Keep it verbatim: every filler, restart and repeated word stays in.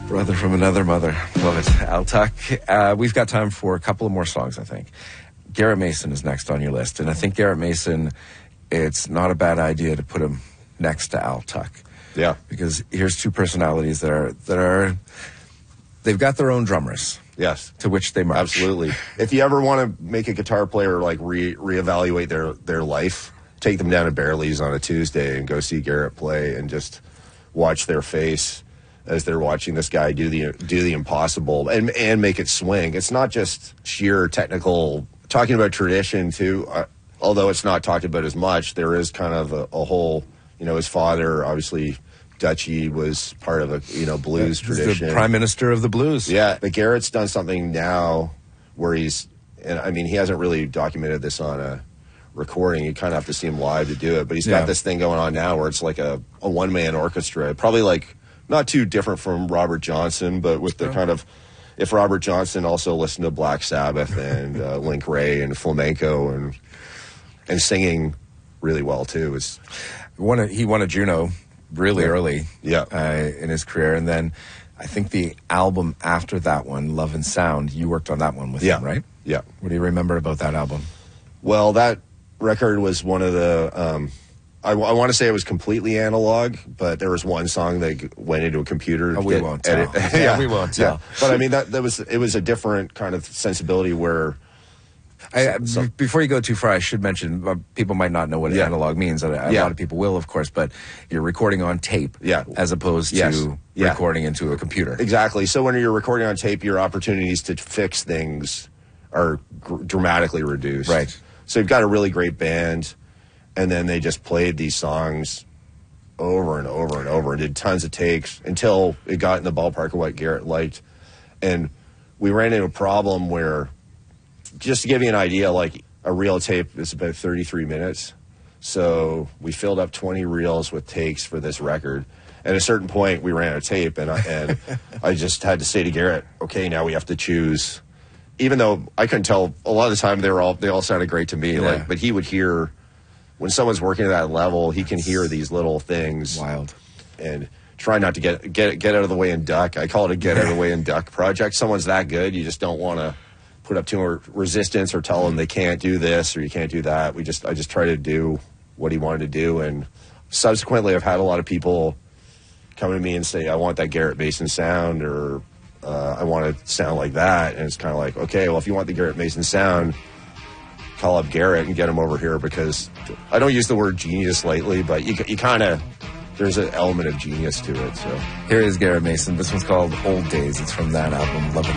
Brother from another mother. Love it. Al Tuck. Uh, we've got time for a couple of more songs, I think. Garrett Mason is next on your list. And I think Garrett Mason, it's not a bad idea to put him next to Al Tuck. Yeah. Because here's two personalities that are, that are, they've got their own drummers. Yes. To which they march. Absolutely. If you ever want to make a guitar player like re reevaluate their, their life, take them down to Bearley's on a Tuesday and go see Garrett play and just watch their face as they're watching this guy do the do the impossible and and make it swing. It's not just sheer technical. Talking about tradition too, uh, although it's not talked about as much, there is kind of a, a whole, you know, his father, obviously, Dutchie was part of a, you know, blues yeah, tradition. The prime minister of the blues. Yeah, but Garrett's done something now where he's, and I mean, he hasn't really documented this on a recording. You kind of have to see him live to do it, but he's got yeah. this thing going on now where it's like a, a one-man orchestra, probably like, not too different from Robert Johnson, but with the kind of, if Robert Johnson also listened to Black Sabbath and uh, Link Wray and flamenco and and singing really well too. It's won a, he won a Juno really yeah. early yeah. Uh, in his career, and then I think the album after that one, Love and Sound, you worked on that one with yeah. him, right? Yeah. What do you remember about that album? Well, that record was one of the. Um, I, I want to say it was completely analog, but there was one song that went into a computer. Oh, we get, won't tell. yeah, yeah, we won't tell. Yeah. But I mean, that, that was it was a different kind of sensibility where. I, so, before you go too far, I should mention uh, people might not know what yeah. analog means. A, a yeah. lot of people will, of course, but you're recording on tape, yeah. as opposed yes. to yeah. recording into a computer. Exactly. So when you're recording on tape, your opportunities to fix things are gr dramatically reduced. Right. So you've got a really great band. And then they just played these songs over and over and over and did tons of takes until it got in the ballpark of what Garrett liked. And we ran into a problem where, just to give you an idea, like a reel tape is about thirty-three minutes. So we filled up twenty reels with takes for this record. At a certain point, we ran out of tape, and I, and I just had to say to Garrett, okay, now we have to choose. Even though I couldn't tell, a lot of the time they were all they all sounded great to me, yeah. like, but he would hear. When someone's working at that level, he can hear these little things. Wild. And try not to get get get out of the way and duck. I call it a get out of the way and duck project. Someone's that good, you just don't want to put up too much resistance or tell them they can't do this or you can't do that. We just I just try to do what he wanted to do. And subsequently, I've had a lot of people come to me and say, I want that Garrett Mason sound, or uh, I want to sound like that. And it's kind of like, okay, well, if you want the Garrett Mason sound, call up Garrett and get him over here, because I don't use the word genius lightly, but you, you kind of, there's an element of genius to it. So here is Garrett Mason. This one's called Old Days. It's from that album, Love and